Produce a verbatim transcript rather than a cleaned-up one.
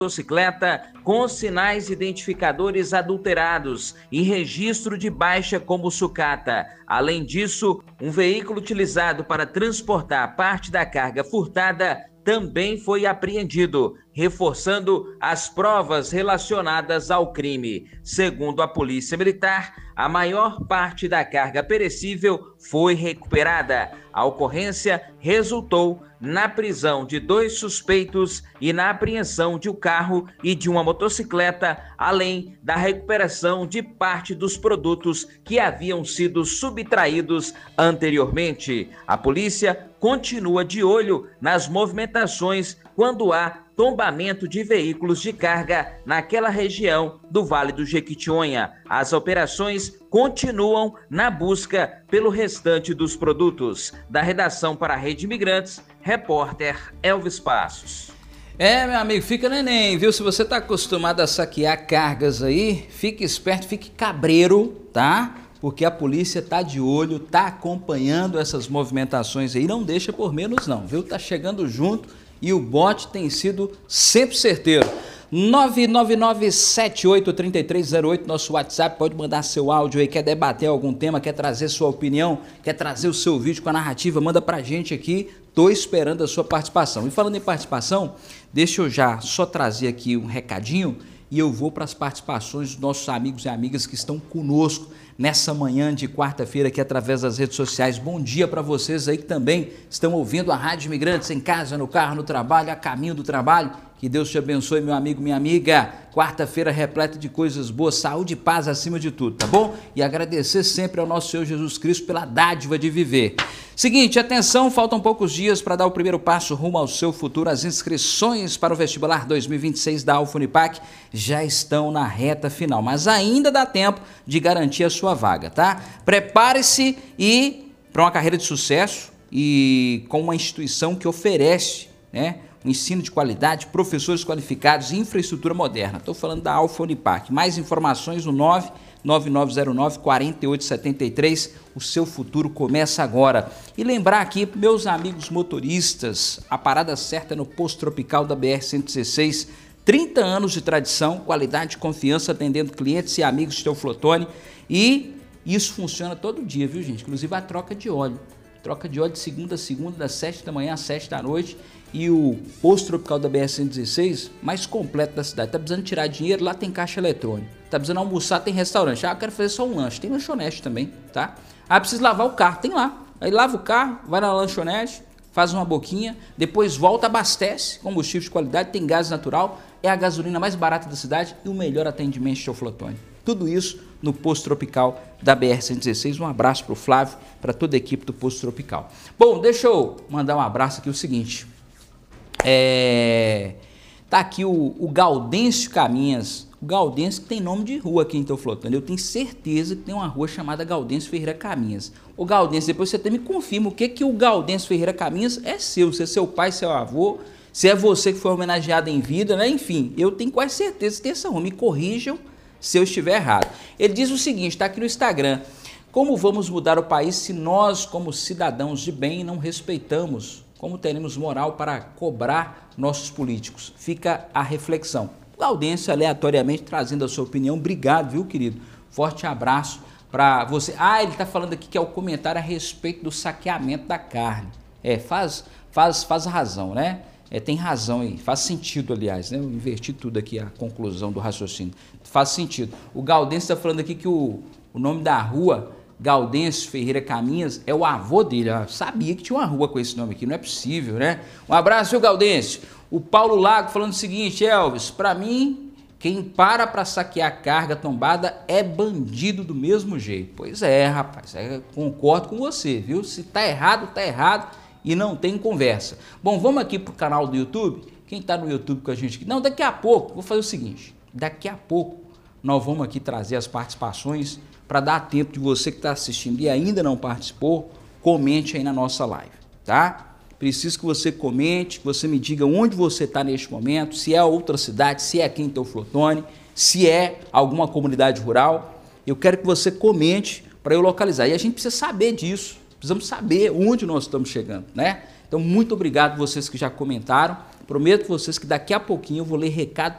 motocicleta com sinais identificadores adulterados e registro de baixa como sucata. Além disso, um veículo utilizado para transportar parte da carga furtada também foi apreendido, reforçando as provas relacionadas ao crime. Segundo a Polícia Militar, a maior parte da carga perecível foi recuperada. A ocorrência resultou na prisão de dois suspeitos e na apreensão de um carro e de uma motocicleta, além da recuperação de parte dos produtos que haviam sido subtraídos anteriormente. A polícia continua de olho nas movimentações quando há tombamento de veículos de carga naquela região do Vale do Jequitinhonha. As operações continuam na busca pelo restante dos produtos. Da redação para a Rede Imigrantes, repórter Elvis Passos. É, meu amigo, fica neném, viu? Se você está acostumado a saquear cargas aí, fique esperto, fique cabreiro, tá? Porque a polícia tá de olho, tá acompanhando essas movimentações aí, não deixa por menos não, viu? Tá chegando junto e o bote tem sido sempre certeiro. nove nove nove sete oito três três zero oito, nosso WhatsApp, pode mandar seu áudio aí, quer debater algum tema, quer trazer sua opinião, quer trazer o seu vídeo com a narrativa, manda pra gente aqui, tô esperando a sua participação. E falando em participação, deixa eu já só trazer aqui um recadinho e eu vou para as participações dos nossos amigos e amigas que estão conosco nessa manhã de quarta-feira aqui através das redes sociais. Bom dia para vocês aí que também estão ouvindo a Rádio Imigrantes em casa, no carro, no trabalho, a caminho do trabalho. Que Deus te abençoe, meu amigo, minha amiga. Quarta-feira repleta de coisas boas, saúde e paz acima de tudo, tá bom? E agradecer sempre ao nosso Senhor Jesus Cristo pela dádiva de viver. Seguinte, atenção, faltam poucos dias para dar o primeiro passo rumo ao seu futuro. As inscrições para o vestibular dois mil e vinte e seis da Alfa Unipac já estão na reta final, mas ainda dá tempo de garantir a sua vaga, tá? Prepare-se e para uma carreira de sucesso e com uma instituição que oferece, né, um ensino de qualidade, professores qualificados e infraestrutura moderna. Estou falando da Alfa Unipac. Mais informações no nove nove nove zero nove quatro oito sete três. O seu futuro começa agora. E lembrar aqui, meus amigos motoristas, a parada certa é no Posto Tropical da B R cento e dezesseis. trinta anos de tradição, qualidade e confiança atendendo clientes e amigos de Teoflotone. E isso funciona todo dia, viu, gente? Inclusive a troca de óleo. Troca de óleo de segunda a segunda, das sete da manhã às sete da noite. E o Posto Tropical da B R cento e dezesseis, mais completo da cidade. Tá precisando tirar dinheiro, lá tem caixa eletrônica. Tá precisando almoçar, tem restaurante. Ah, eu quero fazer só um lanche. Tem lanchonete também, tá? Ah, precisa lavar o carro, tem lá. Aí lava o carro, vai na lanchonete, faz uma boquinha, depois volta, abastece, combustível de qualidade, tem gás natural, é a gasolina mais barata da cidade e o melhor atendimento de Teoflotone. Tudo isso no Posto Tropical da B R cento e dezesseis. Um abraço para o Flávio, para toda a equipe do Posto Tropical. Bom, deixa eu mandar um abraço aqui, o seguinte. É, tá aqui o, o Gaudêncio Caminhas. O Gaudêncio que tem nome de rua aqui em Teoflotone. Eu tenho certeza que tem uma rua chamada Gaudêncio Ferreira Caminhas. O Gaudêncio, depois você até me confirma o que que o Gaudêncio Ferreira Caminhas é seu. Se é seu pai, seu avô, se é você que foi homenageado em vida, né? Enfim, eu tenho quase certeza que tem essa rua. Me corrijam se eu estiver errado. Ele diz o seguinte, está aqui no Instagram: como vamos mudar o país se nós, como cidadãos de bem, não respeitamos? Como teremos moral para cobrar nossos políticos? Fica a reflexão. O Gaudêncio, aleatoriamente, trazendo a sua opinião. Obrigado, viu, querido? Forte abraço para você. Ah, ele está falando aqui que é o comentário a respeito do saqueamento da carne. É, faz, faz, faz razão, né? É, tem razão aí, faz sentido, aliás, né? Eu inverti tudo aqui, a conclusão do raciocínio. Faz sentido. O Gaudêncio está falando aqui que o, o nome da rua, Gaudêncio Ferreira Caminhas, é o avô dele. Eu sabia que tinha uma rua com esse nome aqui, não é possível, né? Um abraço, viu, Gaudêncio? O Paulo Lago falando o seguinte: Elvis, para mim, quem para para saquear carga tombada é bandido do mesmo jeito. Pois é, rapaz, é, concordo com você, viu? Se tá errado, tá errado. E não tem conversa. Bom, vamos aqui pro canal do YouTube. Quem está no YouTube com a gente aqui? Não, daqui a pouco, vou fazer o seguinte. Daqui a pouco nós vamos aqui trazer as participações para dar tempo de você que está assistindo e ainda não participou, comente aí na nossa live, tá? Preciso que você comente, que você me diga onde você está neste momento, se é outra cidade, se é aqui em Teoflotone, se é alguma comunidade rural. Eu quero que você comente para eu localizar. E a gente precisa saber disso. Precisamos saber onde nós estamos chegando, né? Então, muito obrigado vocês que já comentaram. Prometo vocês que daqui a pouquinho eu vou ler recado